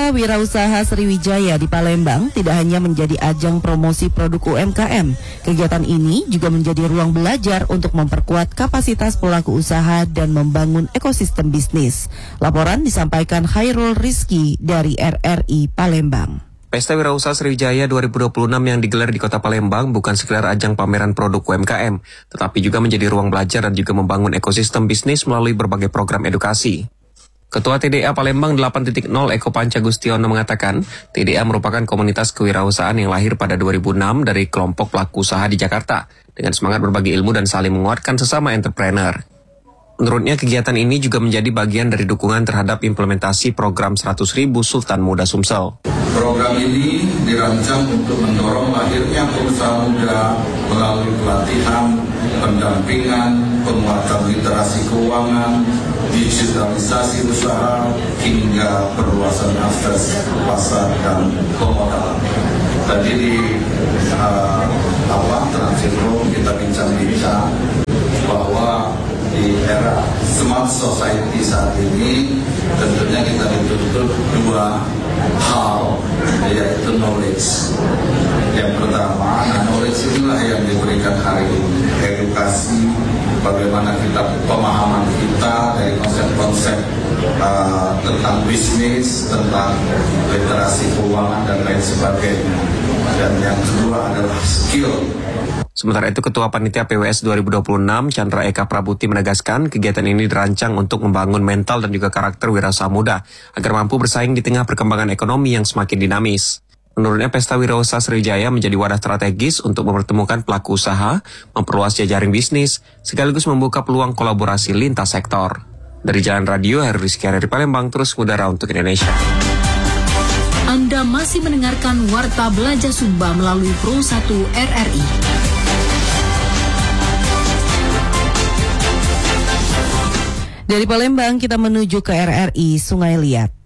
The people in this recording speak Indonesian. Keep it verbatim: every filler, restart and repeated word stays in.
Pesta Wirausaha Sriwijaya di Palembang tidak hanya menjadi ajang promosi produk U M K M. Kegiatan ini juga menjadi ruang belajar untuk memperkuat kapasitas pelaku usaha dan membangun ekosistem bisnis. Laporan disampaikan Khairul Rizki dari R R I Palembang. Pesta Wirausaha Sriwijaya dua ribu dua puluh enam yang digelar di Kota Palembang bukan sekedar ajang pameran produk U M K M, tetapi juga menjadi ruang belajar dan juga membangun ekosistem bisnis melalui berbagai program edukasi. Ketua T D A Palembang delapan titik nol Eko Panca Gustiono mengatakan, T D A merupakan komunitas kewirausahaan yang lahir pada dua ribu enam dari kelompok pelaku usaha di Jakarta, dengan semangat berbagi ilmu dan saling menguatkan sesama entrepreneur. Menurutnya, kegiatan ini juga menjadi bagian dari dukungan terhadap implementasi program seratus ribu Sultan Muda Sumsel. Program ini dirancang untuk mendorong lahirnya pengusaha muda melalui pelatihan, pendampingan, penguatan literasi keuangan, digitalisasi usaha, hingga perluasan akses pasar dan pemodalan. Tadi di uh, awal Transitro kita bincang-bincang bahwa di era smart society saat ini tentunya kita dituntut dua hal, yaitu knowledge. Yang pertama, nah knowledge inilah yang diberikan hari ini, edukasi, bagaimana kita pemahaman kita dari konsep-konsep uh, tentang bisnis, tentang literasi keuangan dan lain sebagainya. Dan yang kedua adalah skill. Sementara itu, Ketua Panitia P W S dua ribu dua puluh enam, Chandra Eka Prabuti menegaskan kegiatan ini dirancang untuk membangun mental dan juga karakter wirausaha muda agar mampu bersaing di tengah perkembangan ekonomi yang semakin dinamis. Menurutnya, Pesta Wirausaha Sriwijaya menjadi wadah strategis untuk mempertemukan pelaku usaha, memperluas jejaring bisnis, sekaligus membuka peluang kolaborasi lintas sektor. Dari Jalan Radio, Khairul Rizki dari Palembang, terus mengudara untuk Indonesia. Anda masih mendengarkan Warta Belajar Sumba melalui Pro satu R R I. Dari Palembang kita menuju ke R R I Sungai Liat.